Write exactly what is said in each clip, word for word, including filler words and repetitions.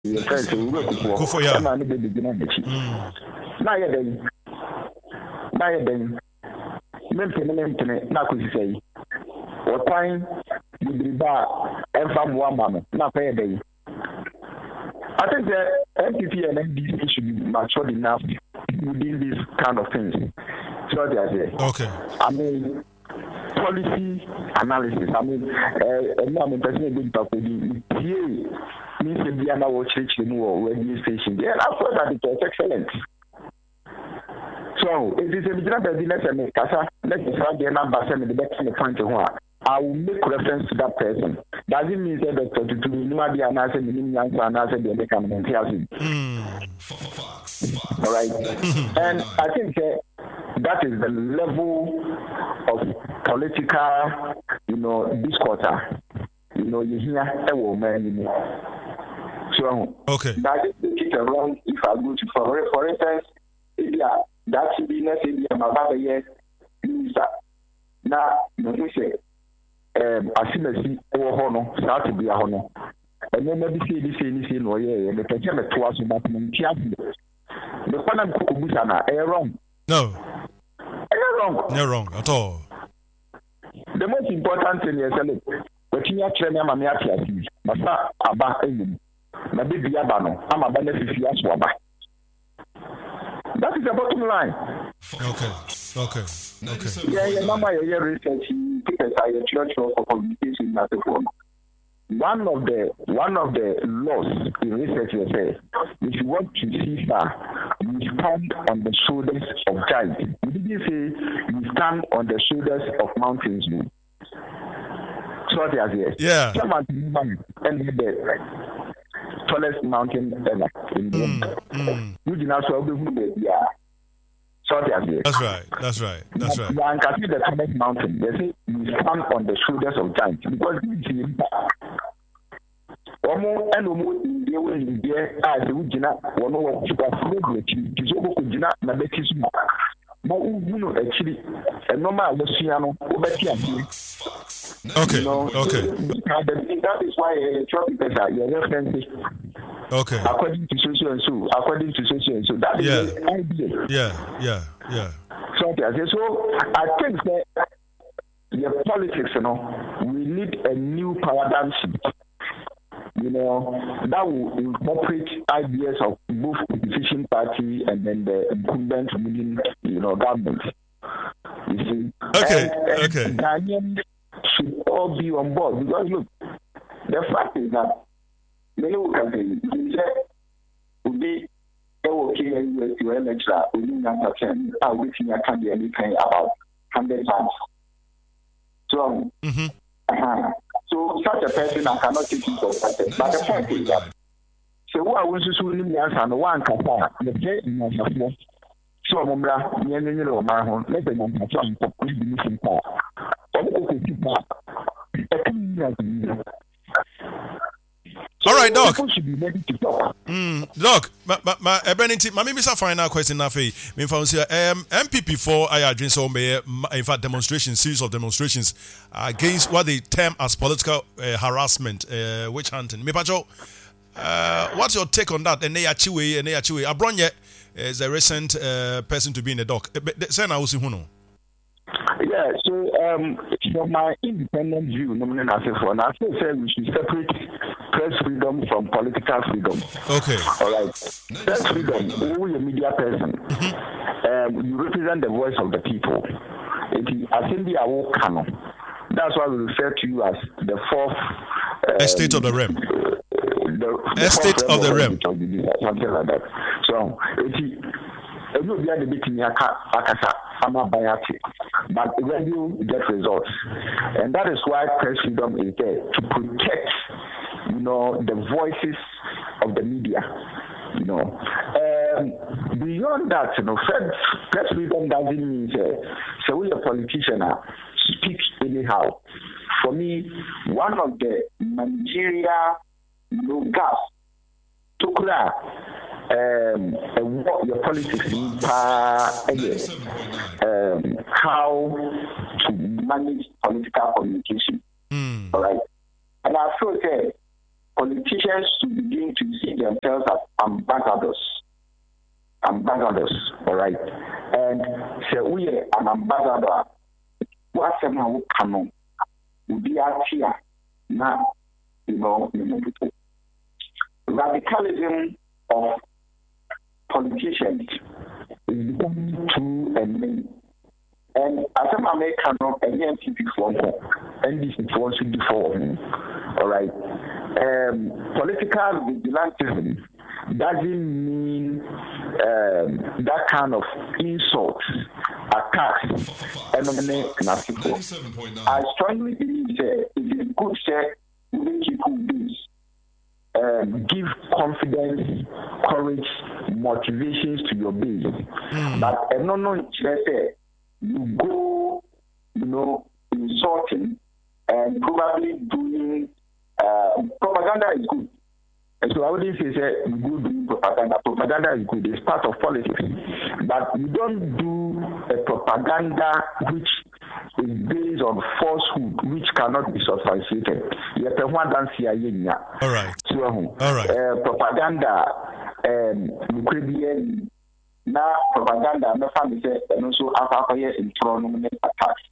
your friends who work for you. I'm not the beginning. Now you're then. Now you're then. Mentally, now could you say, what time you be back and from one moment, not pay a day. I think that M P P and N D C should be matured enough within these kind of things. So they are okay. I mean, policy analysis. I mean, uh, I'm personally going to talk with you. Here, means to be an hour church or radio station. Yeah, I thought that it was excellent. So, if it's a legitimate business and make casa, let's describe the number seven, the best point to one. I will make reference to that person. Doesn't mean that Doctor to do no be an answer, the young and answer the American mentality. All right. And I think uh, that is the level of political, you know, discourse. You know, you hear a woman, you know. So, okay. That is the it around if I go to, for, for instance, yeah, that's the business in my father, yes, now, we say, um, I see the honor, start to be a honor. And then maybe say this, say this, no, yeah, and the person that was about the one I'm cooking with Anna, are wrong. No, are wrong. No wrong at all. The most important thing is, but you are training my Massa, Massa, Abba, my baby Abano, I'm a benefit of Swaba. That is the bottom line. Okay, okay, okay. Yeah, yeah, Mama, your research, because I a church for communication at the phone. One of the one of the laws in research says, if you want to see far, you stand on the shoulders of giants. You didn't say you stand on the shoulders of mountains. So that's yes. Yeah. Someone and the tallest mountain ever in the world. You did not so good. Yeah. So that's yes. That's right. That's right. That's right. You can see the tallest mountain. They say you stand on the shoulders of giants because you see. Omo eno mo die we die a se ugina wono wo chuka furo echi kizo ko kugina na beti su ma uguno echi eno ma agosua no wo beti ati. Okay, you know, okay. So that is why uh, traffic is uh, your reference. Okay. According to social and so, according to social and so, that is yeah. the idea. Yeah, yeah, yeah. So, so I think that the politics, you know, we need a new paradigm shift. You know, that will incorporate ideas of both the opposition party and then the incumbent ruling, you know, government. You see? Okay, and, okay. And Ghanaians should all be on board because look, the fact is that many will can say, you say, would be okay and you are lecturer, we need not attend, I wish you can be anything about hundred times. So, mm-hmm. uh-huh. So such a person I cannot take it for granted. But the point is that so what I want to see in the answer and one can the play in the so Mumbra, near the middle of my home, let them on some missing part. All right, Doc. Should be ready to talk. Mm, Doc, my my my Benedict, my maybe a final question now. Me found here. Um, M P P for I drink so may in fact demonstrations, series of demonstrations against what they term as political uh, harassment, uh, witch hunting. Me pacho, uh, what's your take on that? And they achieve, and they achieve. Abronye is a recent uh, person to be in the dock. Say na usi huno. Yeah, so um, from my independent view, nominal for now, I say we should separate press freedom from political freedom. Okay. All right. Press freedom, who is a media person, mm-hmm. um, you represent the voice of the people. Assembly Awo Kano. That's why we refer to you as the fourth um, estate of the realm. The, the estate of the realm. Something like that. So, it you will be the bit in your akasa. But when you get results, and that is why press freedom is there to protect, you know, the voices of the media. You know, um, beyond that, you know, press freedom doesn't mean uh, so we a politician uh, speak anyhow. For me, one of the Nigeria you know, gaps to clear. Um, what your politics uh, um, how to manage political communication. Mm. All right. And I feel that politicians to begin to see themselves as ambassadors. Ambassadors, all right. And so we are an ambassador. What's the name? Canon. We are here now. You know, radicalism of politicians is becoming too and many. And as an American, any N P P for N D C for should be for all right. Um, political vigilantism doesn't mean um, that kind of insult, attacks, and I strongly believe that it is good to make people do. Um, give confidence, courage, motivations to your base. Mm. But uh, no, no, you go, you know, insulting and probably doing uh, propaganda is good. And so I wouldn't say that you go do propaganda. Propaganda is good. It's part of politics. But you don't do a propaganda which is based on falsehood, which cannot be substantiated. All right. So, All right. Uh, propaganda, um, now propaganda, no family say, and also after in front attacks.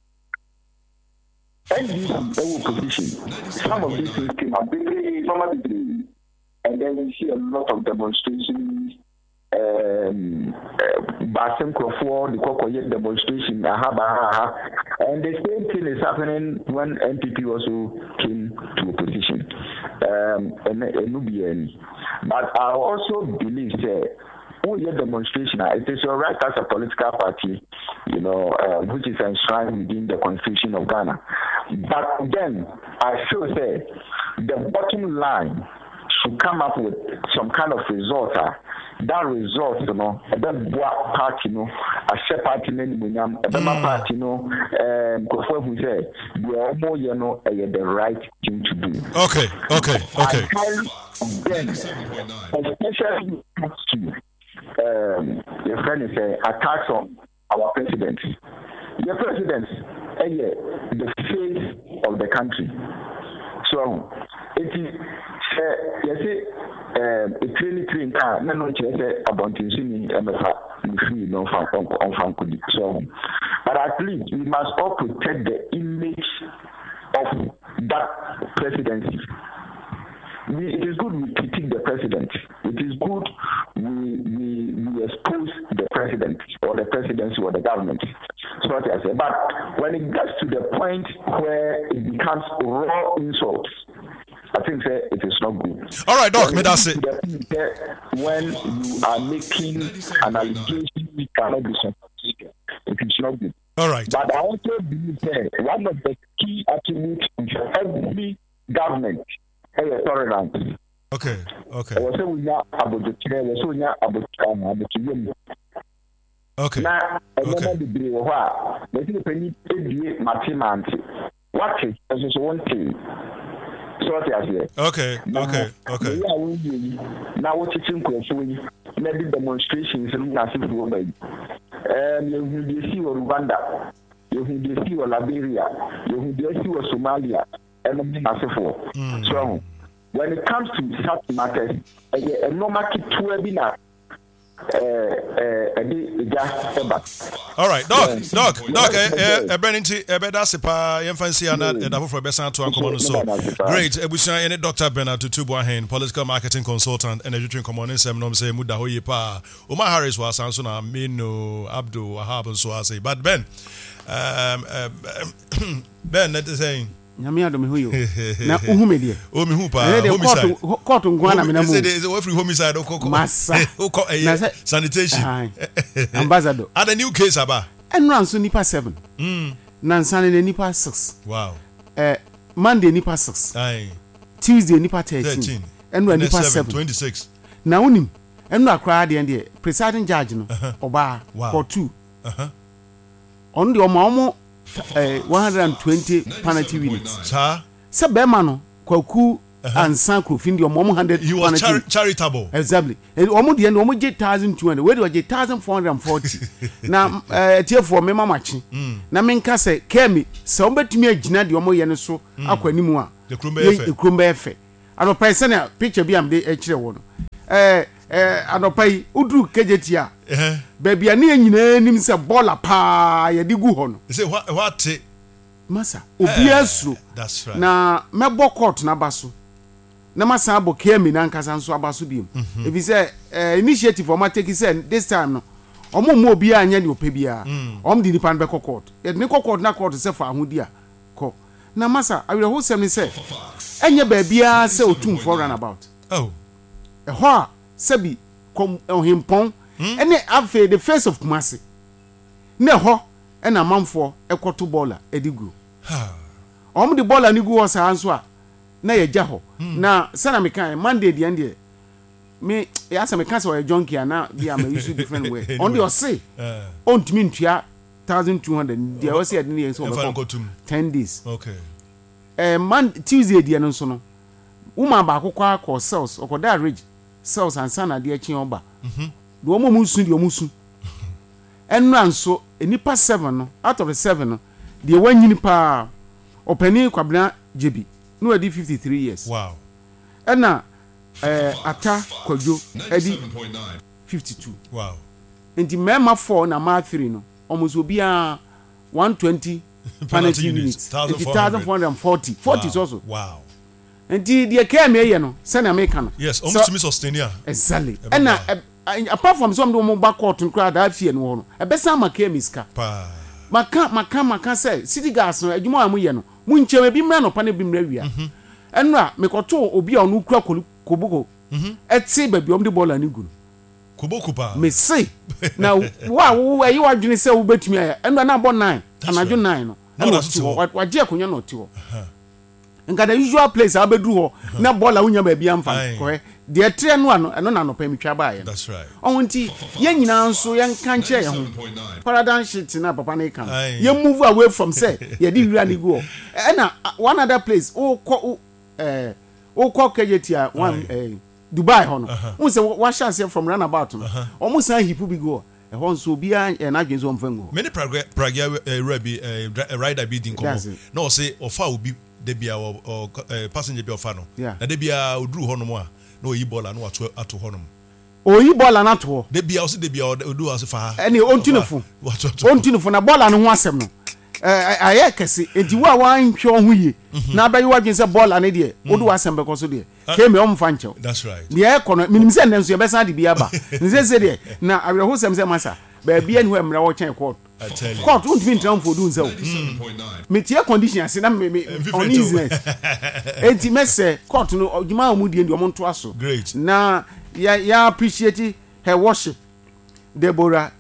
And this position, some of these things came up very normally, and then we see a lot of demonstrations. Um, Basim Crawford, the Kokoye demonstration, and the same thing is happening when N P P also came to opposition. Um, and, but I also believe that all your demonstration, it is your right as a political party, you know, uh, which is enshrined within the Constitution of Ghana. But then I should say the bottom line should come up with some kind of result. Uh, that result, you know, a big party, you know, a share party, a big party, you know, and before we say, we are more, you know, the right thing to do. Okay, okay, okay. Then, especially to um, your friend is say attacks on our president. Your president, uh, yeah, the face of the country. So, it is, uh, you see, um, a train train car, no, no, about to see me, and free, no, on so, but at least we must all protect the image of that presidency. We, it is good we critique the president. It is good we, we, we expose the president or the presidency or the government. So what I say. But when it gets to the point where it becomes raw insults, I think uh, it is not good. All right, Doc, me that's it. When you are making an allegation, it cannot be substantiated. It is not good. All right. But I also believe that one of the key attributes of every government is tolerance. Okay, okay. Okay. Now, okay. What is one thing? Okay, okay, okay. Now, what is in maybe demonstrations in massive women. And you will see Rwanda, you will see Liberia, you will see Somalia, and massive war. So, when it comes to such matters, a normal kit to webinar. All right, Doc, Doc, Doc, eh, Benny, eh, that's a young fancy and that for best to uncommon. So great. We say any Doctor Bernard to Tubuahin, political marketing consultant, and education common in some say Mudahoye Pa. Omar Harris was Sansona, Mino, Abdul Wahab, and so I say. But Ben, um, Ben, that is saying. Nyame adom hu yo na uhume die o mi hu pa homicide court ngwa na me na mu is every homicide okoko massa okko sanitation ambassador ada new case aba enran so nipa seven mm na nsane ne nipa six wow eh Monday nipa six aye Tuesday nipa thirteen enran nipa seven twenty-six na unim enra akra de de presiding judge no oba for two uh-huh on the omo Uh, one hundred twenty penalty minutes. Sir? Sabema no kwaku ansan krofin di omo one hundred he was chari- charitable. Exactly. E omo de omo je one thousand two hundred. We de je one thousand four hundred forty. Na eh tie for me mama chi. Na me nka se kemi se ombetumi agina de omo ye ne so akwanimu a. The krumbe efe. The krumbe efe. anopa se na picture bi am de e kire wo no eh eh anopa yi udru kejeti a eh baby ani nyina nim se bola pa ye di gu ho no say what what masa obi asuro that's right na mebo court na baso na masa abo kemi na nkasa nso abaso bi if you say initiative o ma take say this time no omo mo obi anya ni ope bia om di nipa be court e ni court na court se fa ahodi a ko na masa awire ho sem ni say enye ba bia se otum for run about oh e ho a se bi kom ohimpon ene afa the face of Kumasi na ho e na manfo e kwoto baller edigu ha om di baller ni gu ho sa anso a na ye gya ho na sana me kan Monday di ende me ya sa me kan so ye junkie na bia ma use different way on the say on timi ntua twelve hundred dia o say ade ne so be ten days okay eh man Tuesday di no so no woman ba akokwa ko cells okoda ridge cells ansa na de achi oba mhm do omo musu di omusu enra nso enipa seven no out of the seven no de wanyini pa opani kwabna jebi no edi fifty-three years wow ena eh ata kwajo edi fifty-two wow enti mema four na ma three no almost obia one twenty penalty units one thousand four hundred forty forty wow. Also wow enti de ka me ye no se na me ka no yes almost so, to me sustain here exactly ena apart from some do mo back court nkra da afie no no e be sa maka miska pa maka maka maka say city gas no adwuma am ye no mu nchema bi mra no pa na bi mra wia enra mekoto obi a onu kura kobuko mhm eti ba bi om de bola ni gu kobuko pa me say na wa wo ayi wa dwene say wo betumi aya enra na bo nine anadwo nine no enra sti ho wa je akonya no ti ho nka the usual place abedu ho na bola wonya ba bi amfa ko de etre no ano eno na no pa mitwa ba ye that's right on nti ye nyina nso ye nka nche ye ho paradan shit na papa na kan ye move away from say ye di wira ni go e na one other place o ko eh o ko kejetia one eh Dubai ho no won say wa sha say from runabout no o mo san hipu bi go e ho nso bia e na dwen so mfango many pragia rabi rider bi din komo no say ofa obi de bia o passenger bi ofa no na de bia oduru ho no mo a no yi bola no ato ato ho no oyi bola na to de bia o se de bia odu aso fa ene ontunefo ontunefo na bola no ho asem no eh aye kese enti wa wan hwe ho yi na ba yi wadwen se bola ne de odu asem be ko so de ke me omfa nchew that's right de e kono minim se ndenso ye be san de bia ba nze se de na awre ho sem se masa ba bia ni ho emra wo chen court I tell you court won't mean tram for do nse o me tie condition ase na me on easy enti me se court no odwuma mu die ndi o nto aso great na ya ya appreciate her worship Deborah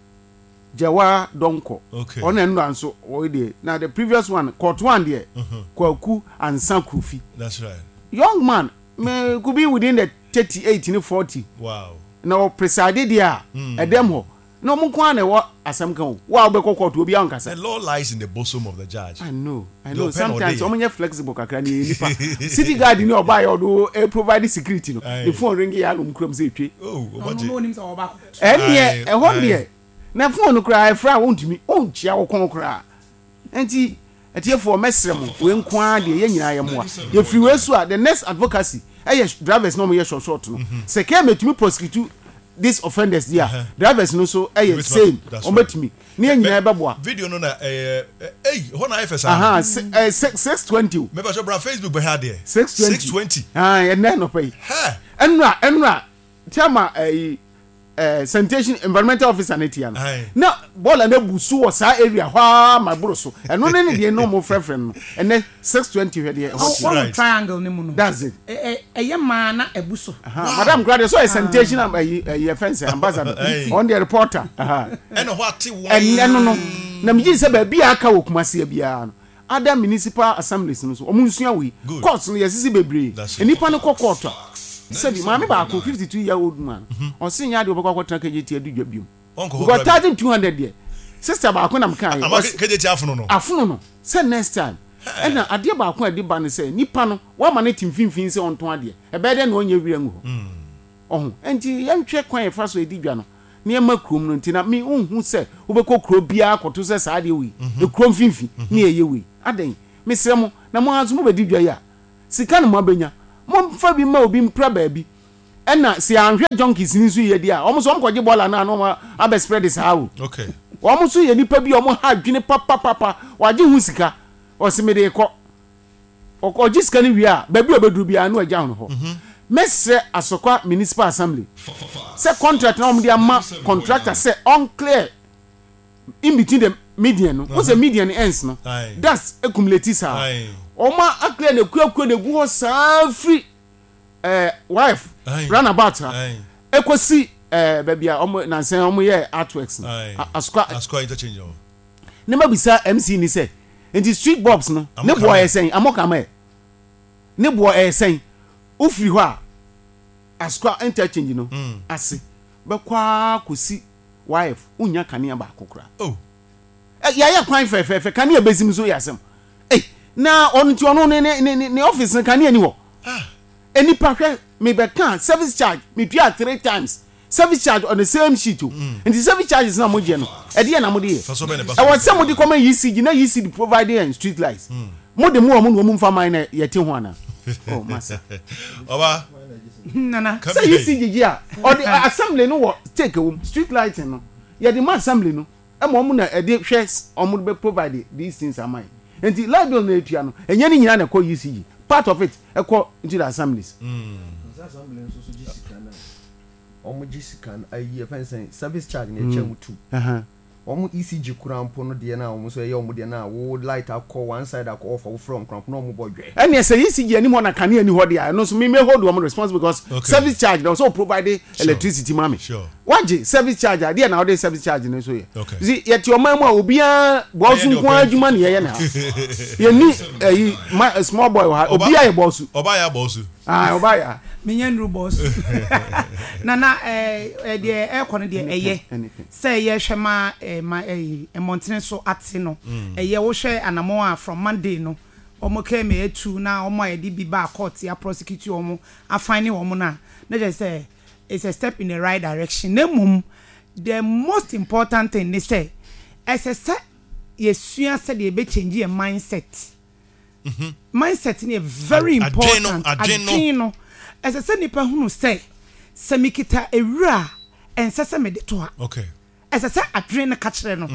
Jawa Donko okay on enu anso o de na the previous one court one there Kwaku and Sankufi that's right young man me could be within the thirty-eight to forty wow now presided there edem ho no mo kwa na wo asem kan wa obekọ court obi an kasa the law lies in the bosom of the judge I know I know sometimes o menye flexible kakra na nipa city guard ni oba ya odo e provide security no the phone ring ya no mkrom se twe oh obaje no nim se oba eh e ho de na phone kra e fra wontumi onchia wo kon kra enti etiefo mesrem we nkwa de ye nyina ye moa ye free we so the next advocacy eh drivers no mo ye short short no se ke metumi prosecute these offenders there uh-huh. Drivers no so eh same o metumi ni nyina e beboa video no na eh eh ho na ifesa aha six twenty me ba so bra Facebook be ha there six twenty ah e na no pay ha enra enra chama eh eh sanitation environmental officer netia no na bola na busu wo sa area hwa my bro so eno ne ne no mo frefrem no ene six twenty we there one triangle ni mu no that's it eh eh ma na ebuso madam grade so sanitation eh fence ambassador on the reporter aha eno what one eno no na mi se ba bia aka wo Kumasi bia no other municipal assemblies no so omunsua we court no yesisi bebre enipa no court sabi mami ba ko fifty-two year old man on sin ya de obekwa kwatra kejeti adudwa biom got one thousand two hundred there sister ba ko na mkan ama kejeti afuno no afuno no say next time ena ade ba ko ade ba ne say nipa no wa ma ne timfinfin say onton ade e be de na onye wira ngu oh enti yantwe kwan e fa so edidwa no ne e makrom no ntina me unhu say obekọ kro bia akoto say sa ade wi e krom finfin ne eye wi aden me sremo na mo azu mo bedidwa ya sika no mo abenya mo fa bi ma obi mpra baabi ɛna si anhwɛ junkies ni so yɛ di a ɔmo so ɔmo kɔgye bɔɔla na no abɛ spread this how okay ɔmo so yɛ nipa bi ɔmo ha adwene papa papa wagye hu sika ɔsimede kɔ ɔgye sika ni wi a baabi obeduru bi a no agya ho hɔ mesre asokwa municipal assembly say contract na ɔmo de ama contractor say unclear in between the median no what's the median ends no that's accumulative sa ɔmo acclear na kuakua na gu hɔ saa free eh wife run about her ekosi eh baby a omo na sen omo ye artworks asukwa asukwa interchange o ne mabisa M C ni say enti street bobs no ne boy esen amoka ma ne boy esen ufiri ho a asukwa interchange no ase bekwa kosi wife unya kanea ba kokora oh ya ya kwan fe fe fe kanea bezim so yasem eh na onu ti onu ne ne ne office kanea ni ho ah any packet me be can service charge me pay three times service charge on the same sheet o and the service charge is na mo je no e de na mo de e was some de come E C G na E C G providing and street lights mo de mo mo no mo mfa man na ye te ho ana oh massa oba nana say E C G a or the assembly no what take a street lighting no ye the assembly no e mo mo na e de hwes o mo be provide these things are mine and the light bill na etua no enye ni nyina na call E C G part of it equal into the assemblies. Mm. Assembly so so jisika na. Omo jisika na ayi e service charge na eche mutu. Uh-huh. Omo E C G kurampo no de na omo so ye omo de na wo light akọ one side akọ off from kurampo no omo bodwe. And yes E C G any more na can any ho there. No so me me hold omo responsible because okay. Service charge they also provide sure. Electricity mami. Sure. Waje service charge there na all service charge no so ye. Okay. See yet your man mo obi a boss nko adwuma ne ye na. Ye ni eh small boy obi a ye boss. Oba ya boss. Ah oba ya. Menyan boss. Nana eh eh de e kono de eye. Say ye hwema eh ma eh montene so ate no. Eye wo hwe anamo a from Monday no. Omo ke me etu na omo a de bi ba court ya prosecute omo afine omo na. Na just say it's a step in the right direction. Nemum the most important thing they say as a set yesua said they be change your mindset. Mhm. Mindset is very Ad, important. Adeno as I said nipa hunu say semikita ewura ensese me de to ha. Okay. As I say adreno kachre no.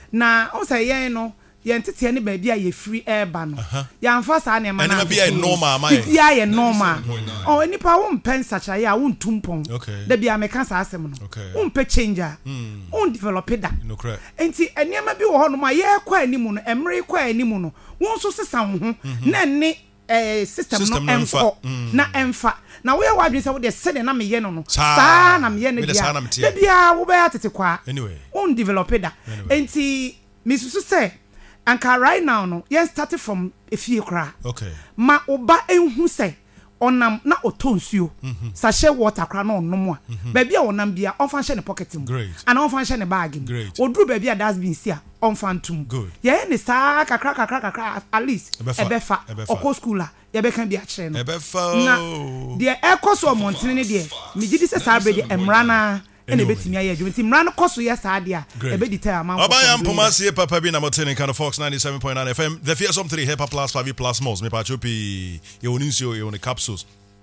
Na o say yen no yentete ne ba bia ye free air ba no. Yamfa sa na ma na. Ene bia normal ma ye. Bia ye normal. Oh nipa wo mpen sacha ya wo ntumpon. Da bia me kan sa asem no. Wo mpe changer. Wo develop da. No correct. Enti enema bi wo ho no ma ye kwa animu no, emre kwa animu no. Wo nso sesa wo ho na ne eh system no emfo na emfa. Na we wadwe se wo de sede na me ye no no. Sa na me ye no bia. Da bia wo be atete kwa. Anyway. Wo develop da. Enti misusu se anka right now no yes started from efie kra okay ma oba enhu say onam na otonsuo sachet water kra na onom a ba bia onam bia on fan share ne pocket mu ana on fan share ne bag mu oduru ba bia das bin sia on fan tum ye ne sa kakra kakra kakra at least ebefa okọ school a ye be kan bia kire no ebefa na de ekoso montene ne de me gidi se sa be de emra na ene betimi aye adwuma ti mra no koso ya saade a e be detail amount oba ya mpoma sie papa bi na motene kind of Fox ninety-seven point nine F M the fear some three Hepa Plus five plus mos me pa chopi ye oninsuo ye on capsules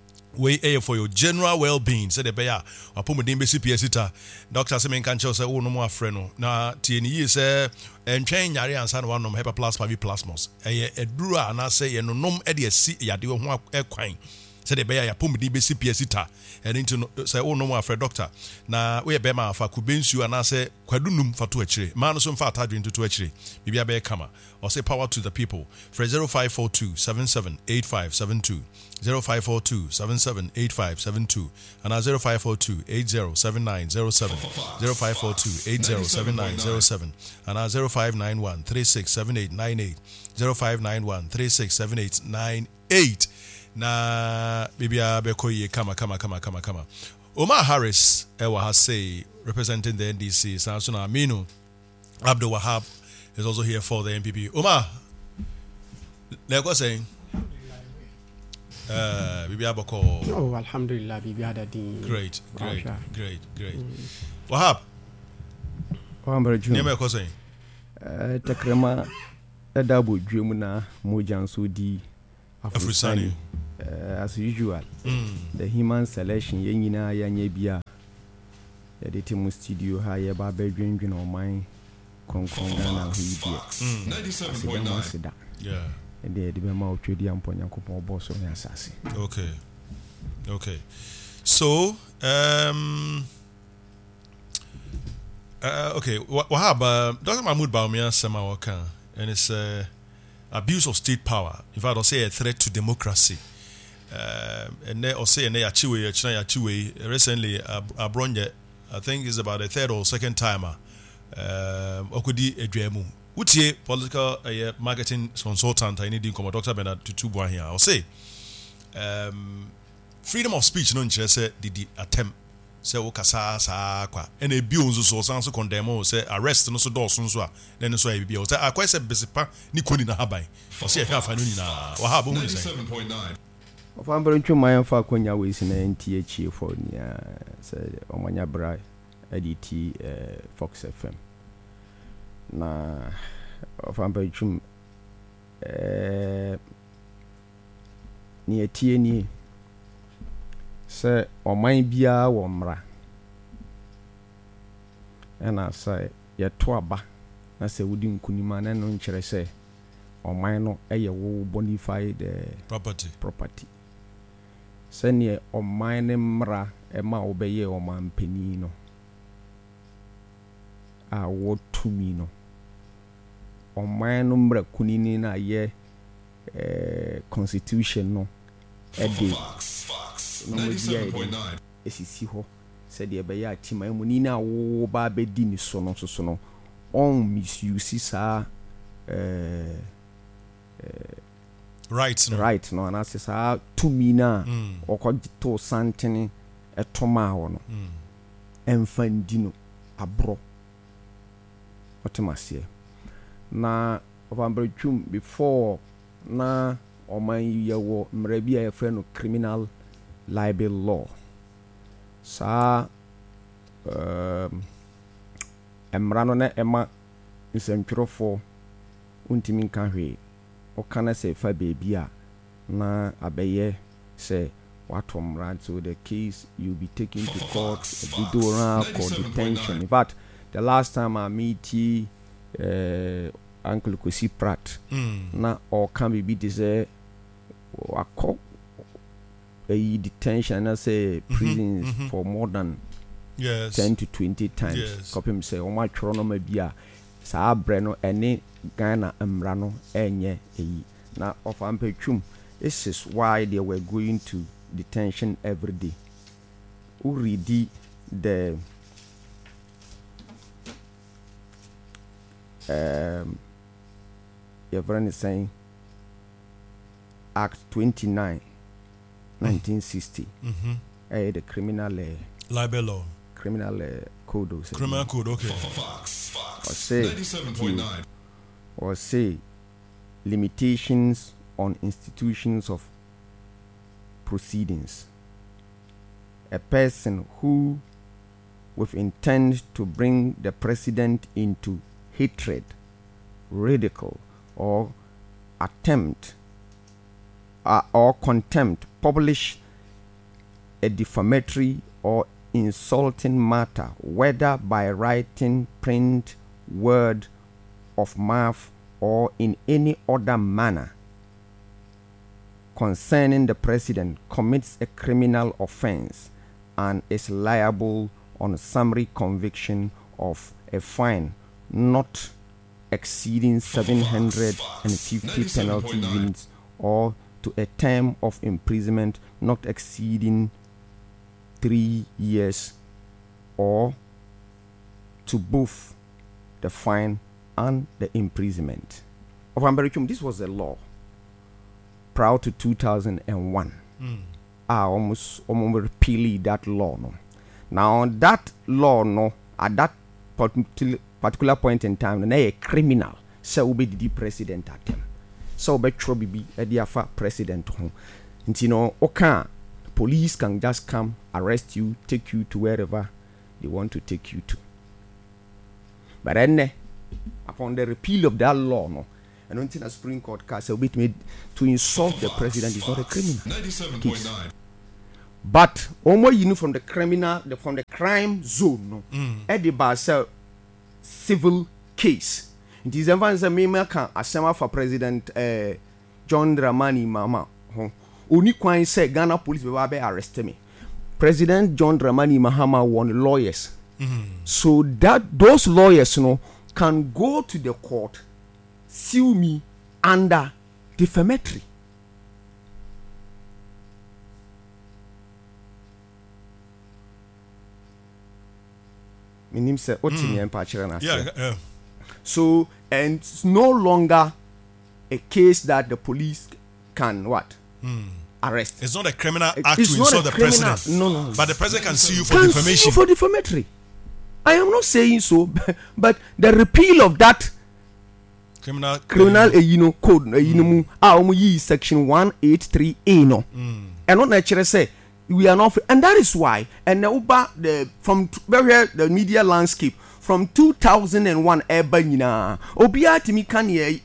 we air for your general well-being said the bear apomodin be C P S ita doctor say men kan che say wo no mo afre no na tie ni yi say entwen nyare ansa no one Hepa Plus five plus mos eye eduru ana say ye no nom e de asi yade ho ekwan said the bear apomodin be C P S ita and into say oh no more for doctor na we be ma fa kubensu ana say kwadunum fa to akire man so mfa atadwe into to akire bibia be kama or say power to the people for zero five four two seven seven eight five seven two zero five four two seven seven eight five seven two and zero five four two eight zero seven nine zero seven zero five four two eight zero seven nine zero seven and zero five nine one three six seven eight nine eight zero five nine one three six seven eight nine eight na bibia bekoye kama kama kama kama kama Omar Harris ewa has say representing the N D C Sansuna Aminu Abdul Wahab is also here for the N P P. Omar like what saying uh bibia boko oh alhamdulillah bibia dadi great great great great Wahab Wahab Junior name ko saying eh takrema edabo dwemu na mojanso di Afrisani uh, as usual mm. the human selection yɛn nyinaa yɛanyɛ bia yɛde te mu studio ha yɛba bɛdwendwene ɔman kronkron Ghana ho yi deɛ asedɛm aseda ɛde yɛde bɛma ɔtwadi ampɔ Nyankopɔn ɔbɔ so ne asase. Okay. Okay. So, um, uh, okay, what happened? Doctor Mahmoud Bawumia Samawaka, and it's uh, abuse of state power. In fact, I'll say a threat to democracy. Uh, and they also say, and they achieve achieve recently, Abronje, I think is about a third or second timer. Okudi Edwemu, Utie, political uh, marketing consultant, I need to come, Doctor Bernard Tutubwa here. I'll say, um, freedom of speech no nkyerɛ sɛ didi attempt sɛ wo kasa saa kwa ɛna ebi onzo so san so condemn o sɛ arrest no so dɔɔso nso a na ne so ayɛ bibia o sɛ akɔɛ sɛ besipa ne koni na haban ɔsɛ yɛhwɛ afa no nyinaa wɔ ha bɔ hu ne sɛ ɔfa mbere ntwe man fa akonya wei si na nti akyie fo nia sɛ ɔmanya bra adi ti Fox F M na ɔfa mbere ntwe eh ni etie ni sɛ ɔman biara wɔ mmara ɛna sɛ yɛto aba na sɛ wodi nkunima na no nkyerɛ sɛ ɔman no ɛyɛ wo bonified property property sɛneɛ ɔman ne mmara ɛma wobɛyɛ ɔman panyin no a wɔtumi no ɔman no mmara kunini na yɛ eh, constitution no ɛde no media esisi ho said the ɛbɛyɛ atima mu ni na wo ba bɛdi ni so no so no on misuse saa eh right no right no and as saa tumi na ɔkɔgito santene ɛtoma ho no ɛmfa ndi no abro otemase na ɔbambretwum before na ɔman yɛwɔ mmara bi a yɛfrɛ no criminal libel law saa um mmara no na ɛma nsɛntwerɛfo untimi nka hwee ɔka na sɛ fa beebi a na abɛyɛ sɛ wato mmara so the case you be taken to court bidora or detention. In fact the last time I meet uh, Uncle Kosi Pratt mm. na ɔka bibi de sɛ wakɔ a detention na say prisons mm-hmm, mm-hmm. for more than yes. ten to twenty times. Yes. Copy him say o ma tworo no ma bia saa bre no ene Ghana mmra no enye eyi na of ampetwum. This is why they were going to detention every day. Already the um your friend is saying Act twenty-nine nineteen sixty mm-hmm. uh, the criminal uh, libel law criminal uh, code criminal code okay or say or say limitations on institutions of proceedings. A person who with intent to bring the president into hatred, ridicule or attempt uh, or contempt publish a defamatory or insulting matter, whether by writing, print, word of mouth, or in any other manner concerning the president, commits a criminal offense and is liable on summary conviction of a fine not exceeding seven hundred fifty penalty units or to a term of imprisonment not exceeding three years or to both the fine and the imprisonment. Of Amberichum, this was a law prior to two thousand one. mm. I almost almost repealed that law. No? Now that law, no, at that particular particular point in time, na a criminal so be the president at them. So be trouble be a diafa president home. You know, okay, police can just come, arrest you, take you to wherever they want to take you to. But then, upon the repeal of that law, no, I don't think a Supreme Court case will be made to insult the president is not a criminal case. But almost you know from the criminal, the, from the crime zone, no, mm. at the bar civil case. It is even a meme can assemble for President uh, John Dramani Mahama. Only quite say Ghana police will arrest me. President John Dramani Mahama won lawyers, mm-hmm. so that those lawyers, you know, can go to the court, sue me under defamatory. Meaning, say, what in the Yeah, yeah. So, and it's no longer a case that the police can what? Mm. Arrest. It's not a criminal act it's to insult the criminal. president. No, no. But the president can sue you for can defamation. Sue for defamatory. I am not saying so, but the repeal of that criminal criminal uh, you know code uh, you know ah um, section one eighty-three A no. Mm. And not naturally say we are not, and that is why. And now, the from where the media landscape from two thousand one, Ebanina, Obia Timi can ye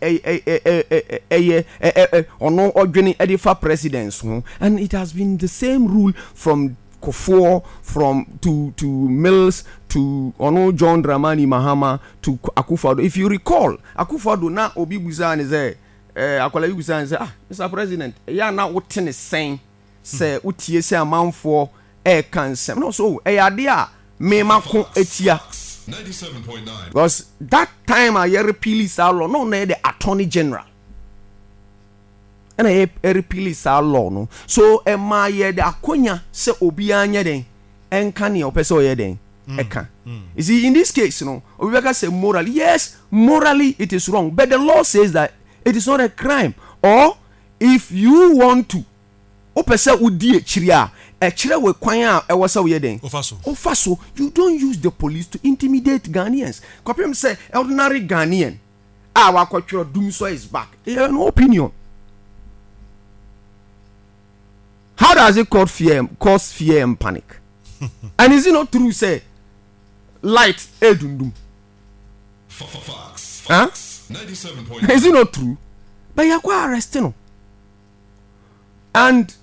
or no ordinary edifa presidents, and it has been the same rule from Kufuor, from to to Mills to Ono John Dramani Mahama to Akufo-Addo. If you recall, Akufo-Addo na Obi Busan is there. Akwala Busan is ah, Mister President, ya na what is saying. Say utie say amanfo e kan sem no so e ade a me mako etia ninety-seven point nine because that time I repeal is law no na the attorney general and I repeal is law no so e ma ye the akonya say obi anya den enka ne opese o ye den e kan you see in this case no obi beka say morally yes morally it is wrong but the law says that it is not a crime or if you want to opese udi echiri a echire we kwan a e wosa we den ofaso ofaso you don't use the police to intimidate Ghanaians. Kopem say ordinary Ghanaian ah wa kwatwero Dumso is back. You have no opinion. How does it cause fear cause fear and panic? And is it not true say light edundum huh ninety-seven point nine is it not true? But you are arresting no. And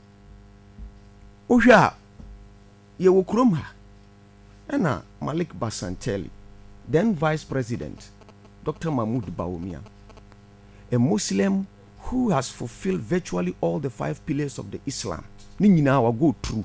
Ohia ye wo krom ha ena Malik Basanteli, then Vice President Doctor Mahmoud Bawumia, a Muslim who has fulfilled virtually all the five pillars of the Islam. Ni nyina wa go through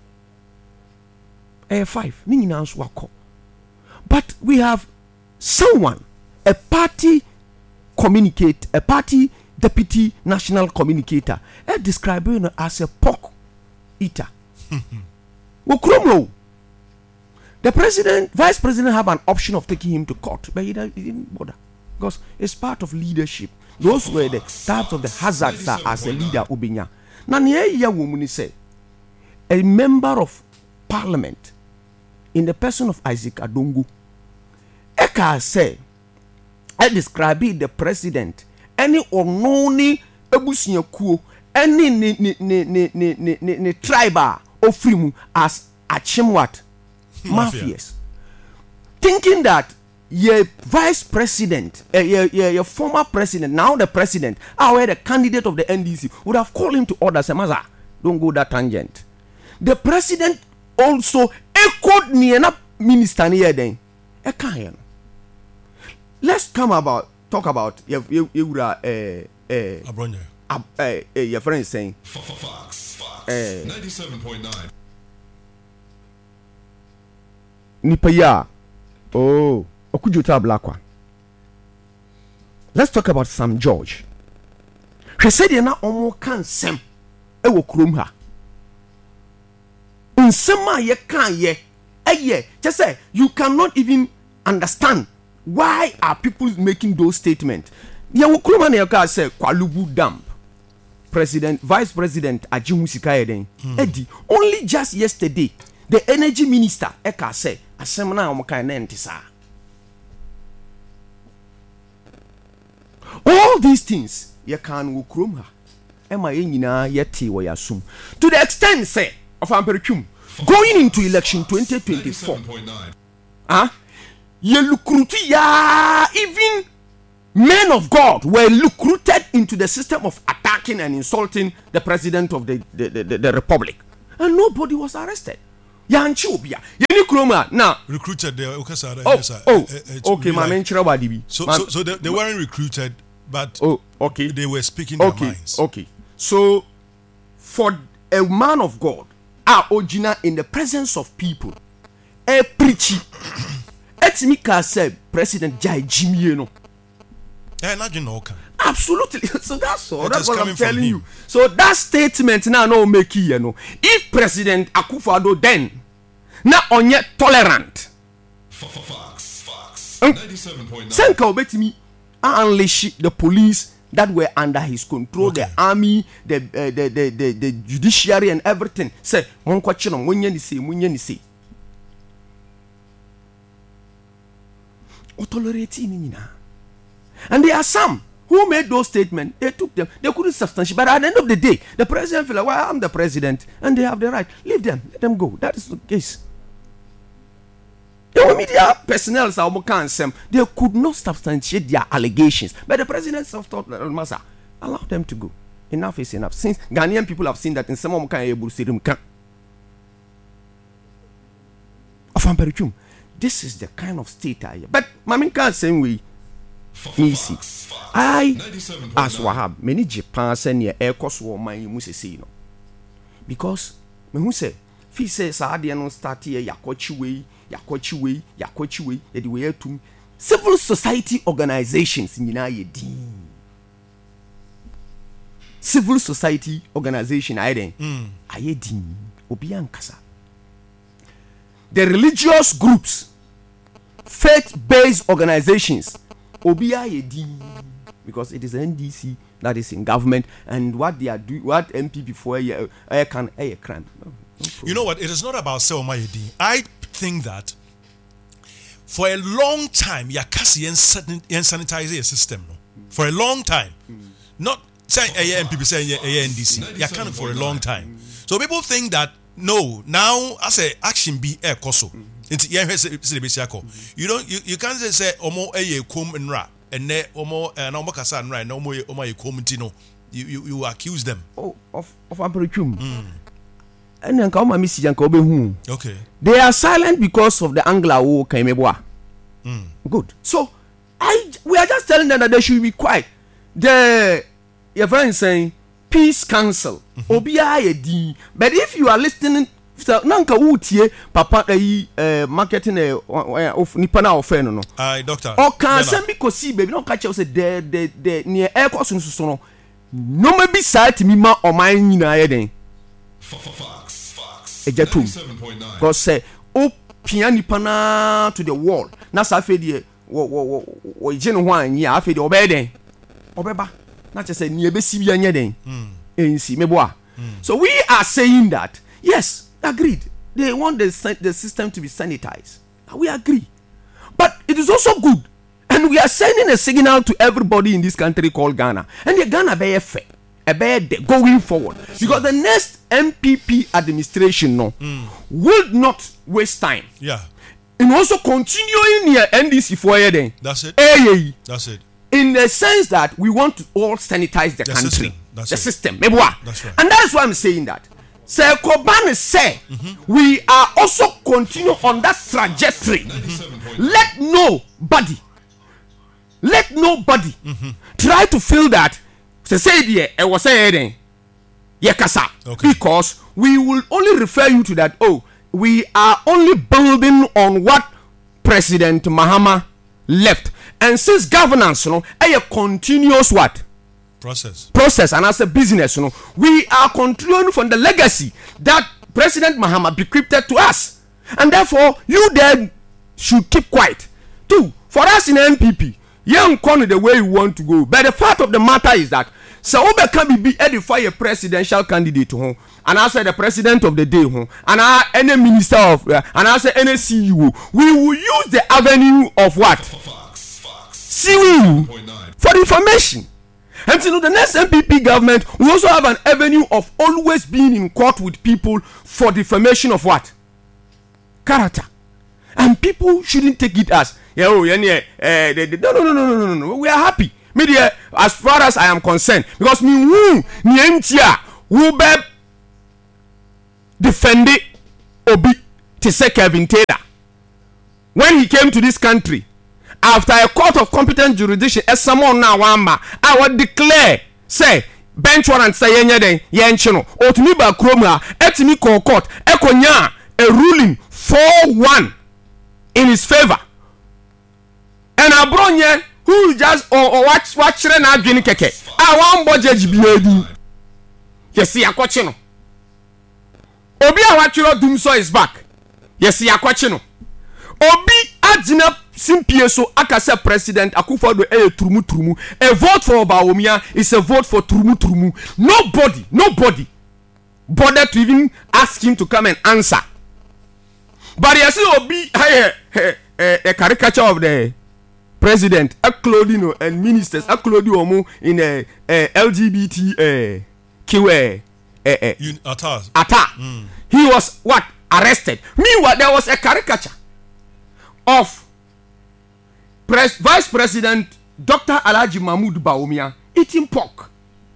eh five ni nyina nso akọ. But we have someone, a party communicate a party deputy national communicator, eh, describe him as a pork eater. The president, vice president have an option of taking him to court, but he didn't bother because it's part of leadership. Those were the types of the hazards that as a leader Ubinya. Now, here woman say a member of parliament in the person of Isaac Adongo, Eka say, I describe the president. Any ononi ebusia kuo any ni ni ni ni ni ni ni, ni tribe ofrimu as achimwat mafias thinking that your vice president uh, your, your, your former president now the president our the candidate of the N D C would have called him to order semaza don't go that tangent. The president also echoed niena minister ni den e kan. Let's come about talk about you you you uh eh eh Abronya. Uh, uh, uh, your friend is saying Fox, Fox, uh, ninety-seven point nine. Nipaya. Oh, Okujuta Blakwa. Let's talk about Sam George. He said you're not almost can sem e wo krom ha. Unsema ye kan ye. Eh just say you cannot even understand why are people making those statements. Ya wo krom na ye say Kwalubu Dam. President, Vice President Ajimu Sikaeden. Hmm. Eddie, only just yesterday, the energy minister Eka said, Asemana Omoka Nentisa. All these things, you can wukrumha. Emma Yenina Yeti wa Yasum. To the extent, say, of Ampericum, going into election twenty twenty-four. Ah, ye lukruti ya even men of God were recruited into the system of attacking and insulting the president of the, the, the, the, the republic. And nobody was arrested. Yanchi Obia. Yeni Kroma now recruited there. Okay, sir. Oh, yes, sir. oh, uh, uh, okay, my like, man. So, so, so they, they weren't recruited, but oh, okay. they were speaking okay, their minds. Okay, so for a man of God, ah, Ojina in the presence of people, a preachy, Etimika said, President Jai Jimmy, you know. Yeah, not you know. Absolutely. So that's all. It That's what I'm telling him. you. So that statement now no make you know. If President Akufo-Addo then na onye tolerant. Fox, Fox, Um, ninety-seven point nine. Senka obetimi unleash the police that were under his control, Okay. the army, the, uh, the, the the the judiciary and everything. Say, one question on when you say, when you say. O tolerate ni na. And there are some who made those statements. They took them. They couldn't substantiate. But at the end of the day, the president feel like, well, I'm the president, and they have the right. Leave them. Let them go. That is the case. The media personnel, they could not substantiate their allegations. But the president thought, Masa, allow them to go. Enough is enough. Since Ghanaian people have seen that in some of them able to see them can. This is the kind of state I am. But Mamin can't same way. Easy. I, as Wahab, many Japan send your air cost war my musisi no. Because me who say, Fi says I didn't start here, Yakochi way, Yakochi way, Yakochi way, yet the way to civil society organizations in United. Civil society organization, I then, I did Obiankasa. The religious groups, faith-based organizations. Because it is N D C that is in government, and what they are doing, what M P before a uh, can a crime. No, no you know what? It is not about Selmayedi. I think that for a long time, Yakasi and sanitize your system. No? For a long time, mm. not saying a M P saying a N D C. Yakan for a long time. So people think that no, now as a action be a koso. You don't you, you can't say omo eye kom nra and ne omo and omo kasa nra and omo omo ye kom tino. You you you accuse them. Oh, of of Amperchum. And then come Miss Jankobe. Okay. They are silent because of the Angla who came aboa. Good. So I we are just telling them that they should be quiet. The your friend saying peace council. Obia ye di. But if you are listening nanka wutie papa eh marketing eh of nipa na ofeno no ai doctor o kan sem bi kosi baby no ka che say de de de ne air course no so no no ma bi site mi ma o man nyina ye den Fox, Fox, ejatum ninety-seven point nine. go say o pia nipa na to the wall na sa fe de wo wo wo je no ho anyi a fe de obe den obeba na che say ne e be si bi anya den ensi meboa. So we are saying that yes, agreed. They want the, the system to be sanitized. We agree. But it is also good. And we are sending a signal to everybody in this country called Ghana. And the Ghana be fair. Going forward. Because the next M P P administration no, mm. will not waste time. Yeah. And also continuing near N D C for a day. That's it. A That's it. In the sense that we want to all sanitize the, the country. System. That's the it. system. That's right. And that is why I'm saying that. Sir Koban say mm-hmm. we are also continue on that trajectory. Mm-hmm. Let nobody, let nobody mm-hmm. try to feel that say there I was saying yekasa because we will only refer you to that. Oh, we are only building on what President Mahama left, and since governance, you know, a continuous what. Process. Process and as a business, you know, we are continuing from the legacy that President Mahama bequeathed to us, and therefore you then should keep quiet. Two, for us in N P P, young corner the way you want to go. But the fact of the matter is that so Obe can be edify a presidential candidate home, and I say the president of the day home, and I any minister of, uh, and I say any C E O. We will use the avenue of what C E O for the information. And you know, the next M P P government will also have an avenue of always being in court with people for defamation of what? Character. And people shouldn't take it as yeah, oh, yeah, yeah, uh, they, they, no, no, no, no, no, no, no. We are happy. Media, as far as I am concerned, because me who nientia who be defend it obi to say Kevin Taylor when he came to this country after a court of competent jurisdiction, as someone now wama, I would declare say bench warrant say yenye den yenchino or to me ba kroma etimi court ekonya a ruling four one in his favor and abronye who just or, or watch watch na adwene keke ah one budget bi adu yesi akwache no obi a watchero dum so is back yesi akwache no obi agina simpie so akase president Akufo-Addo e turumu turumu a vote for Bawumia is a vote for turumu turumu. Nobody nobody bothered to even ask him to come and answer. But yesi obi a caricature of the president, a clothing and ministers, a clothing omo in a, a L G B T uh, Q A uh, Atta. Atta. Mm. He was what arrested. Meanwhile, there was a caricature of Pres- Vice President Doctor Alhaji Mahmood Bawumia eating pork.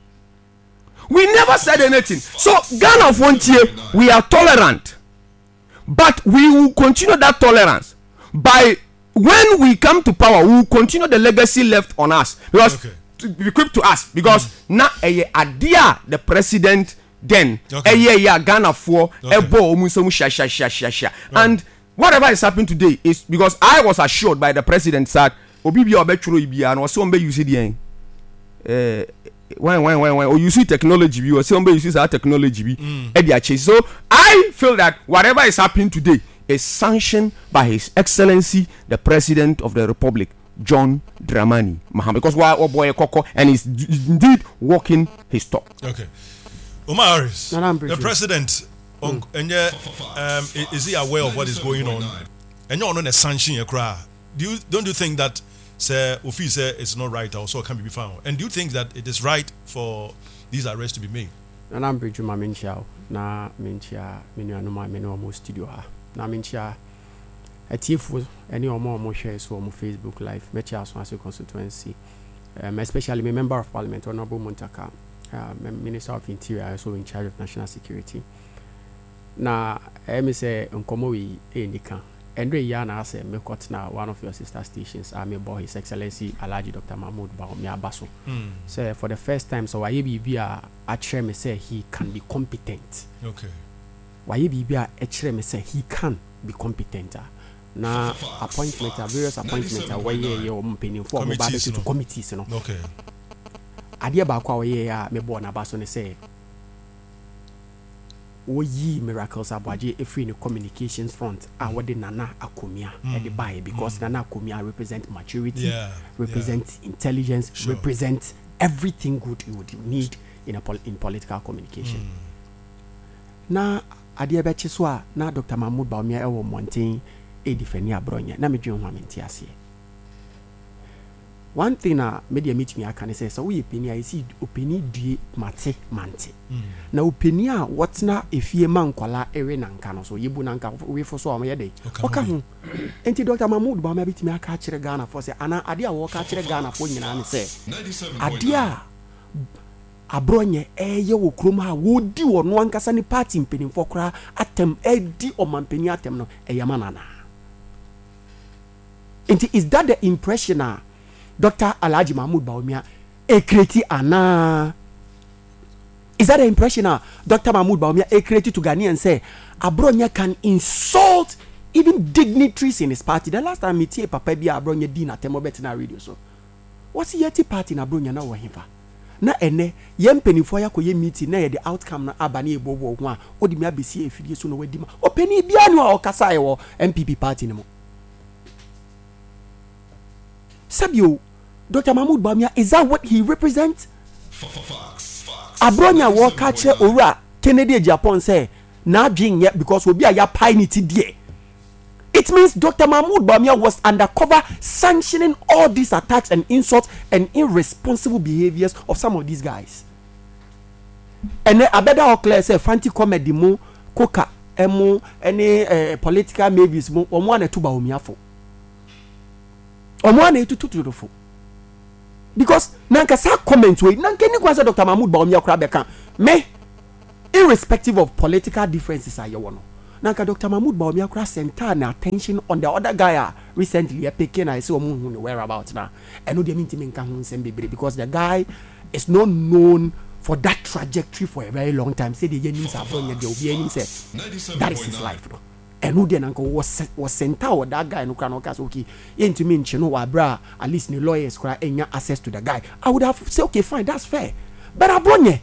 We never said anything. So Ghana Frontier, we are tolerant, but we will continue that tolerance by. When we come to power, we will continue the legacy left on us because okay. to be equipped to us because mm. na a idea the president then a year Ghana for a bo sha sha sha sha sha and whatever is happening today is because I was assured by the president that obibi obetro ibia and was so use the eh when when when or you see technology you or some use that technology be mm. So I feel that whatever is happening today is sanctioned by His Excellency the President of the Republic, John Dramani Mahama, because why oh boy Koko and he's indeed walking his talk. Okay, Omar Harris, the president, mm. and yeah, um, is he aware of what is going on? And you're on a sanction your cry. Do you don't you think that say Ofi say it's not right also can be found? And do you think that it is right for these arrests to be made? And I'm Bridget Maminchao, na Minchia, Minuanuma, Minomo studio. Na mincha atifu any omo omo share so on Facebook live mecha so as a constituency um, especially a member of parliament Honorable Montaka, uh, Minister of Interior, also in charge of national security. Na I say nkomo we endika endre ya na say me got na one of your sister stations I me boy His Excellency Alhaji Doctor Mahmood Bawumia Abaso. Mm. So for the first time so why be a actually me say he can be competent. Okay. Why be a actually me say he can be competent. Na appointment various appointments why ye your opinion for mobile to committees no. Okay. Adia ba kwa we ya me bo na Abaso ne say Oyi miracles abaje every in the communications front ah what the Nana Akomia mm. at the buy because mm. Nana Akomia represent maturity, yeah. represent yeah. intelligence, sure. represent everything good you would need in a pol- in political communication. Mm. Na adia beche so a na Doctor Mahmood Bawumia e wo monten e defend abronya na medwe ho amenti ase. One thing na media meet me aka say so we opini I see opini due mate mante mm. na opini a what na efie mankwala ewe na nka no so yebu na nka we for so am ye dey oka ho enti Doctor Mahmood Bawumia bit me aka kire Ghana for say ana ade a wo ka kire Ghana for nyina ne say ade a abronye eye wo krom ha wo di wo no ankasa ni party mpenimfo kra atem edi o mampeni atem no eye manana enti is that the impression na Doctor Alhaji Mahmood Bawumia a creative ana is that the impression now Doctor Mahmood Bawumia a creative to Ghanaians say Abronya can insult even dignitaries in his party. The last time me tie papa bi Abronya di na temo betina radio so what's yeti party na Abronya na wahiva na ene ye mpenifo ya koye meeting na ye the outcome na abane ebobo ho a odi me abesi efidie so no wadima openi bia no a okasa ye wo M P P party ni mo Sabio Doctor Mahmood Bawumia, is that what he represents? Abronya wo catch ora Kennedy Japan say na dwin yet because we be a ya pinity there. It means Doctor Mahmood Bawumia was undercover sanctioning all these attacks and insults and irresponsible behaviors of some of these guys. And then abeda okle say fanti comedy mo koka emo any uh, political mavis mo omo na to Bawumia for. omo na etutu tutufo because nanka sa comment we nanka ni kwa say Doctor Mahmoud Bawumia kura beka me irrespective of political differences are you no nanka Doctor Mahmoud Bawumia kura center na attention on the other guy uh, recently a picking I say omo hu no whereabouts na eno dey mean nka hu nsem bebre because the guy is not known for that trajectory for a very long time say the yenim sa from ye dey obi anim say that is his life no eno dey nanka was was center or that guy no kra no ka say okay into me nche no wa bra at least the lawyers kra enya access to the guy I would have say okay fine that's fair but abonye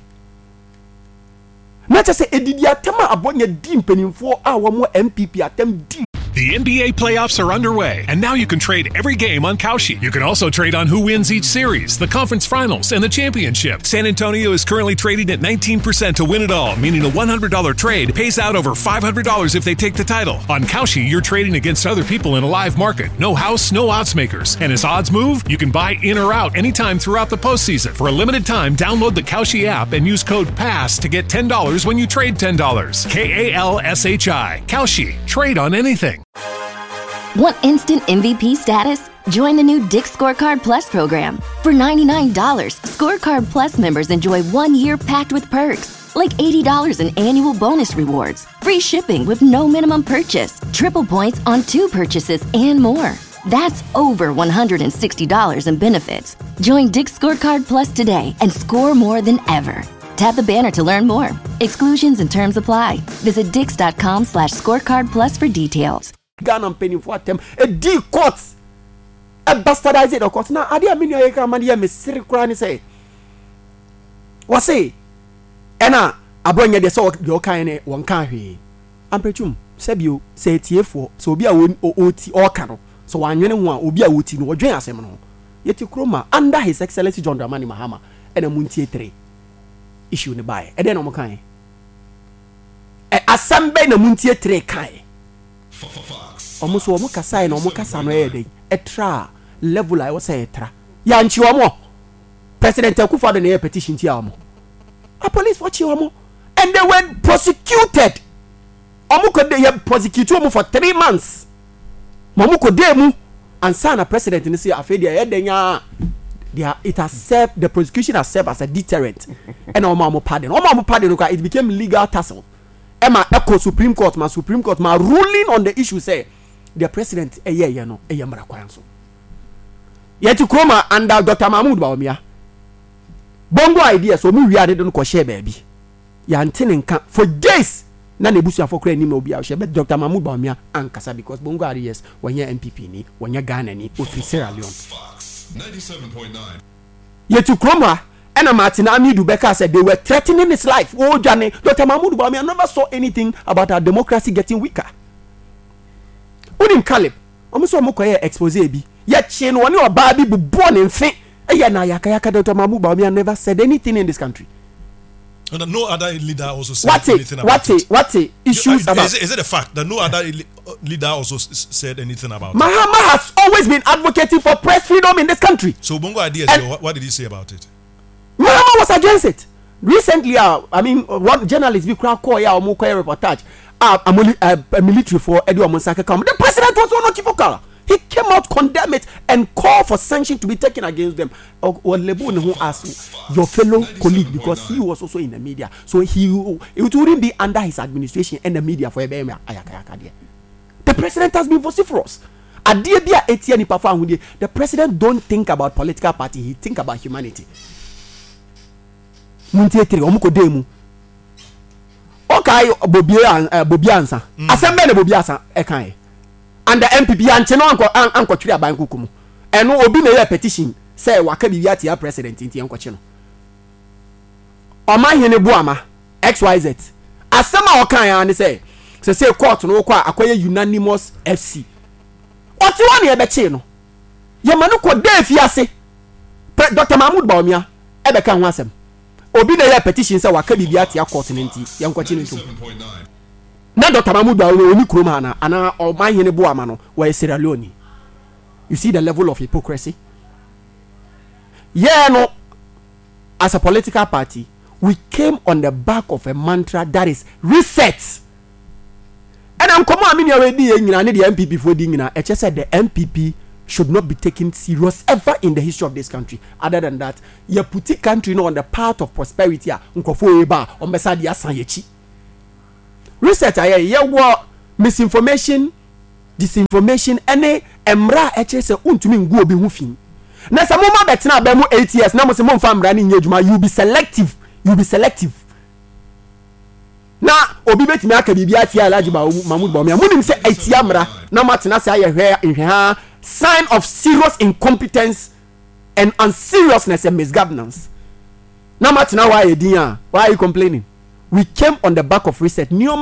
na say edidi atema abonye di mpanimfo a wo mo M P P atem di. The N B A playoffs are underway, and now you can trade every game on Kalshi. You can also trade on who wins each series, the conference finals, and the championship. San Antonio is currently trading at nineteen percent to win it all, meaning a one hundred dollars trade pays out over five hundred dollars if they take the title. On Kalshi, you're trading against other people in a live market. No house, no odds makers. And as odds move, you can buy in or out anytime throughout the postseason. For a limited time, download the Kalshi app and use code PASS to get ten dollars when you trade ten dollars. K A L S H I. Kalshi. Trade on anything. Want instant M V P status? Join the new Dick's Scorecard Plus program. For ninety-nine dollars, Scorecard Plus members enjoy one year packed with perks, like eighty dollars in annual bonus rewards, free shipping with no minimum purchase, triple points on two purchases, and more. That's over one hundred sixty dollars in benefits. Join Dick's Scorecard Plus today and score more than ever. Tap the banner to learn more. Exclusions and terms apply. Visit dix.com slash scorecard plus for details. Ghana penny for them a D court a bastardize it of course now I didn't mean you can man here me siri kura say what say ena abonye de so the kind one kan hwe ampechum sebio say tiefo so obi a oti oka no so wanwene ho a obi a oti no odwen asem no yeti kroma under his excellency John Dramani Mahama ena muntie three issue ne bae e de no mo kan e asambe na muntie three kan omo so omo kasa na omo kasa no e dey etra level I was say etra ya nchi omo President Akufo-Addo na petition ti omo a police watch omo and they were prosecuted omo ko dey prosecute omo for three months omo ko dey mu and sana president ni say afedia e denya they it has served the prosecution has served as a deterrent and omo omo pardon omo omo pardon it became legal tussle Emma Echo Supreme Court, my Supreme Court, my ruling on the issue say the president a year, you know, a year Marakwanso. Yet to come under Doctor Mahmoud Bawumia. Bongo idea, so we are don't share baby. Yantin for days. None busia for credit will be out, but Doctor Mahmoud Bawumia and Kasa because Bongo ideas when you're M P P ni, when you're Ghana ni, or Sierra Leone. ninety-seven point nine. Yet to Kroma. And Martin Amidu Beka said they were threatening his life. Oh, Johnny, Doctor Mahmoud Bawumia never saw anything about our democracy getting weaker. Unim Caleb, almost one more expose bi. Yet, she no one or Barbie be born in faint. Aya na yaka yaka Doctor Mahmoud Bawumia never said anything in this country. And no other leader also said what anything it, about what it. What it? What it? Issues uh, about. Is it, is it a fact that no other leader also s- said anything about Mahama it? Mahama has always been advocating for press freedom in this country. So Bongo ideas, and, what, what did he say about it? Mahama was against it. Recently, uh, I mean, uh, one journalist we call ya or Mukoya reportage. Uh, a, uh, a military for Edward Monsaka come. The president was not unequivocal. He came out, condemn it, and call for sanctions to be taken against them. Or, or Lebon who asked your fellow colleague because he was also in the media, so he it wouldn't be under his administration and the media for a The president has been vociferous. The president don't think about political party; he think about humanity. Muntietri omuko demu. Okay, Bobia Bobiansa. Asembe na Bobiansa ekan. And the M P P anche no anko anko twiri aban kukumu. Eno obi na ye petition say waka bibia tia president nti anko che no. Oman hene buama X Y Z. Asema okan ya ne say se say court no kwa akoye unanimous F C. Oti wani e be che no. Ye manu ko de fiase. Doctor Mahmoud Bawumia e be kan ho asem. Obi na ye petition say waka bibia tia court nti yanko che nti. Na Doctor Mahmoud Bawumia oni kroma na ana oman hene buama no we Sierra Leone. You see the level of hypocrisy? Yeah, no. As a political party, we came on the back of a mantra that is reset. And I'm coming. I mean, already, you know, the M P P for doing now. It just said the M P P should not be taken serious ever in the history of this country. Other than that, you put the country, you know, on the path of prosperity. Nkofo eba on beside ya sanyechi. Research aye ye wo misinformation, disinformation, any emra eche se untumi ngu obi hu fin. Na sa mo ma betina be mu eight years na mo se mo mfa mra ni nyejuma, you be selective, you be selective. Na obi betimi aka bibia tia Alhaji Mahmood Bawumia munim se etia mra na matena se aye hwe nhwe ha sign of serious incompetence and unseriousness and misgovernance. Na matena why edin a why are you complaining? We came on the back of research.